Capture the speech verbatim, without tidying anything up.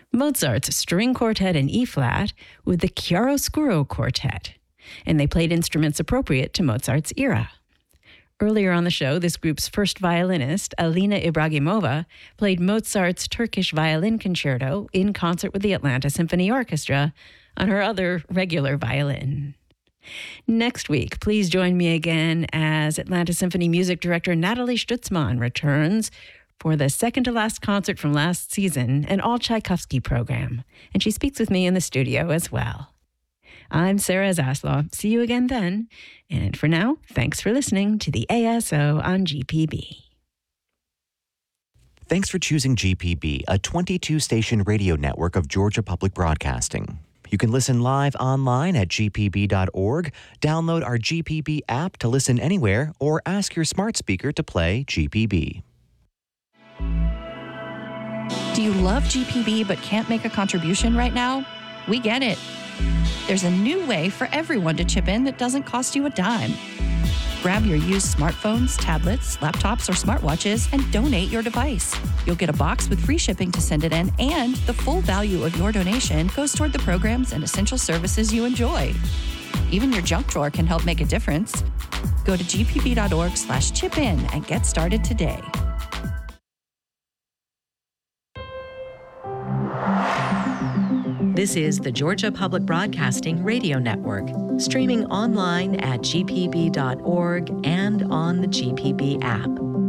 Mozart's String Quartet in E-flat with the Chiaroscuro Quartet, and they played instruments appropriate to Mozart's era. Earlier on the show, this group's first violinist, Alina Ibragimova, played Mozart's Turkish Violin Concerto in concert with the Atlanta Symphony Orchestra on her other regular violin. Next week, please join me again as Atlanta Symphony Music Director Natalie Stutzman returns for the second-to-last concert from last season, an all-Tchaikovsky program, and she speaks with me in the studio as well. I'm Sarah Zaslow. See you again then. And for now, thanks for listening to the A S O on G P B. Thanks for choosing G P B, a twenty-two station radio network of Georgia Public Broadcasting. You can listen live online at g p b dot org, download our G P B app to listen anywhere, or ask your smart speaker to play G P B. Do you love G P B but can't make a contribution right now? We get it. There's a new way for everyone to chip in that doesn't cost you a dime. Grab your used smartphones, tablets, laptops, or smartwatches and donate your device. You'll get a box with free shipping to send it in, and the full value of your donation goes toward the programs and essential services you enjoy. Even your junk drawer can help make a difference. Go to g p b dot org slash chip in and get started today. This is the Georgia Public Broadcasting Radio Network, streaming online at g p b dot org and on the G P B app.